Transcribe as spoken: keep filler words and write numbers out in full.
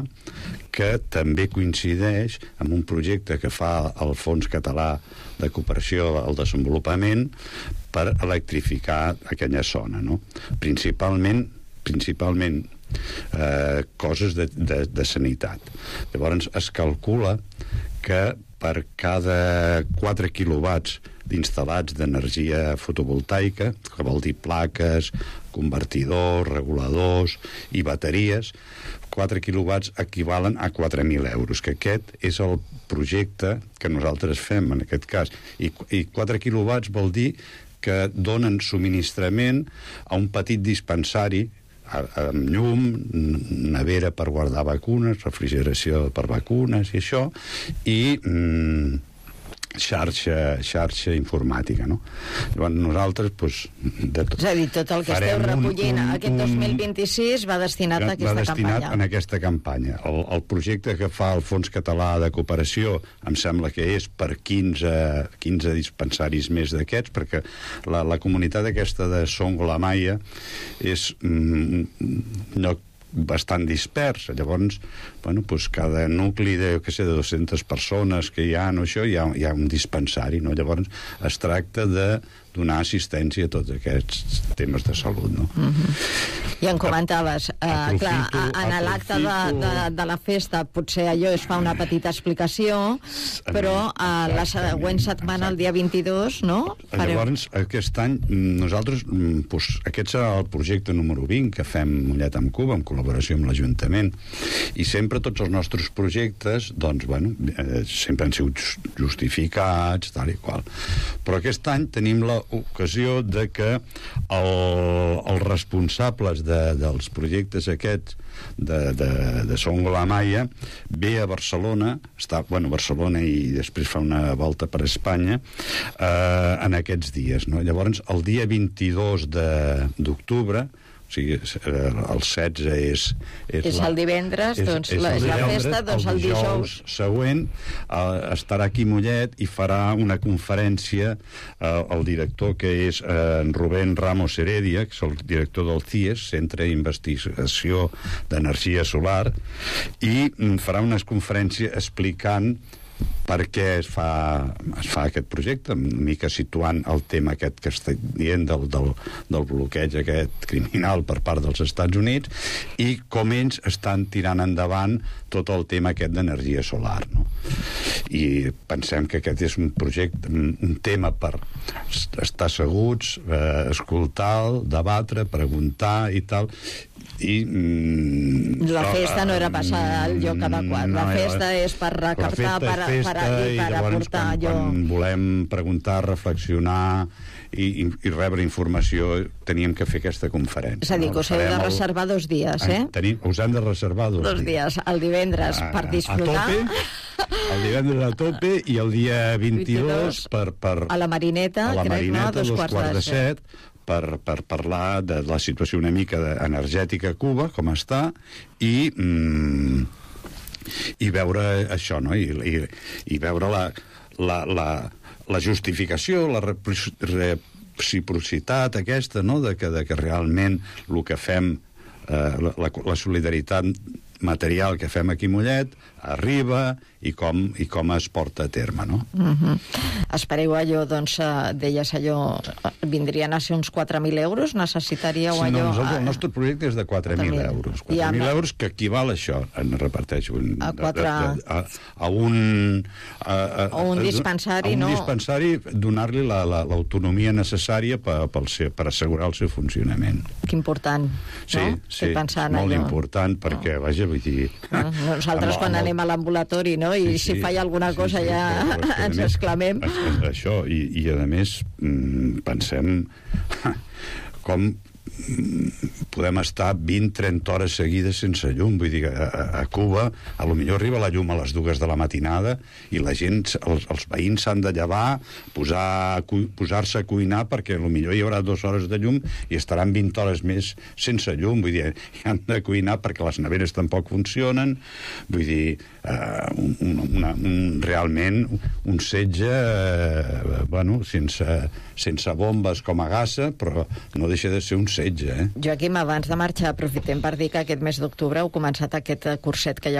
que també coincideix amb un projecte que fa el Fons Català de Cooperació al Desenvolupament per electrificar aquella zona, no? Principalment, principalment eh, coses de, de, de sanitat. Llavors es calcula que per cada quatre quilowatts instal·lats d'energia fotovoltaica, que vol dir plaques, convertidors, reguladors i bateries, quatre quilowatts equivalen a quatre mil euros, que aquest és el projecte que nosaltres fem en aquest cas. I, i quatre quilowatts vol dir que donen subministrament a un petit dispensari amb llum, nevera per guardar vacunes, refrigeració per vacunes i això, i mm, xarxa, xarxa informàtica, no? Llavors nosaltres, doncs... De tot, és a dir, tot el que esteu recollint un, un, aquest dos mil vint-i-sis va destinat a aquesta va destinat campanya. en aquesta campanya. El, el projecte que fa el Fons Català de Cooperació em sembla que és per quinze, quinze dispensaris més d'aquests, perquè la, la comunitat aquesta de Songo-la-Maia és mm, un lloc bastant dispers. Llavors, bueno, doncs cada nucli de, que sé, de dues-centes persones que hi ha, no, això, hi ha, hi ha un dispensari, no? Llavors es tracta de donar assistència a tots aquests temes de salut, no? Mm-hmm. I en comentaves, eh, aprofito, clar, en l'acte de, de, de la festa potser allò es fa una petita explicació, però a la següent setmana, el dia vint-i-dos, no? Fareu... Llavors, aquest any, nosaltres, doncs, aquest serà el projecte número vint que fem Mollet amb Cuba, en col·laboració amb l'Ajuntament, i sempre tots els nostres projectes, doncs, bueno, eh, sempre han sigut justificats, tal i qual. Però aquest any tenim la ocasió de que el, els responsables de, dels projectes aquests de, de, de Songo-la-Maia ve a Barcelona, està, bueno, Barcelona i després fa una volta per Espanya eh, en aquests dies, no? Llavors, el dia vint-i-dos d'octubre, o sigui, el setze és... És, és la, el divendres, és, doncs, és, la, és la festa, doncs el, el dijous... següent eh, estarà aquí Mollet i farà una conferència eh, el director, que és eh, en Rubén Ramos Heredia, que és el director del C I E S, Centre d'Investigació d'Energia Solar, i farà una conferència explicant per què es fa, es fa aquest projecte, una mica situant el tema aquest que estic dient del, del, del bloqueig aquest criminal per part dels Estats Units i com ells estan tirant endavant tot el tema aquest d'energia solar, no? I pensem que aquest és un projecte, un tema per estar asseguts, eh, escoltar, debatre, preguntar i tal. I, mm, la festa no era passar al lloc adequat, no, la festa és per recaptar, per, festa, per, per, per aportar quan, allò. Quan volem preguntar, reflexionar i, i, i rebre informació, teníem que fer aquesta conferència. És a dir, que us heu de reservar el... dos dies, eh? Tenim, us hem de reservar dos, dos dies. dies. El divendres a, per disfrutar. A tope, el divendres a tope i el dia vint-i-dos per, per, a la Marineta, a la crec, Marineta, no? Dos, dos quarts de set. Per, per parlar de la situació una mica energètica a Cuba, com està, i, mm, i veure això, no? I, i, i veure la, la, la, la justificació, la reciprocitat aquesta, no? De que, de que realment el que fem, eh, la, la solidaritat material que fem aquí a Mollet arriba i com, i com es porta a terme, no? Mm-hmm. Espereu allò, doncs, uh, deies allò, vindrien a ser uns quatre mil euros? Necessitaríeu sí, allò... No, nosaltres, el nostre projecte és de quatre mil euros. quatre mil euros que equival a això, en repeteixo, a, quatre... a, a, a un... A, a, a un dispensari, a un no? dispensari, donar-li l'autonomia la, la, necessària per, per, per assegurar el seu funcionament. Que important, sí, no? Sí, sí, pensant molt allò. important, perquè, no. vaja, vull dir... No, nosaltres quan anem a l'ambulatori, no? I sí, sí, si falla alguna cosa sí, sí, ja però, ens més, exclamem. Això, i, i a més pensem com podem estar vint a trenta hores seguides sense llum. Vull dir, a, a Cuba a lo millor arriba la llum a les dues de la matinada i la gent, els, els veïns s'han de llevar, posar, posar-se a cuinar perquè a lo millor hi haurà dues hores de llum i estaran vint hores més sense llum. Vull dir, han de cuinar perquè les neveres tampoc funcionen. Vull dir, eh, un, una, un, realment un setge eh, bueno, sense, sense bombes com a Gaza, però no deixa de ser un setge, eh? Joaquim, abans de marxar, aprofitem per dir que aquest mes d'octubre heu començat aquest curset que ja